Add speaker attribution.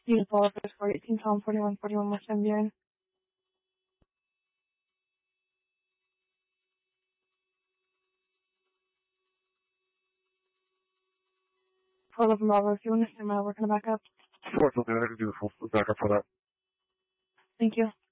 Speaker 1: Need to follow up this 418 Tom 4141 West MBN. Follow up from Bravo if you want to send my working back up.
Speaker 2: Sure, it's okay. I can do the full backup for that.
Speaker 1: Thank you.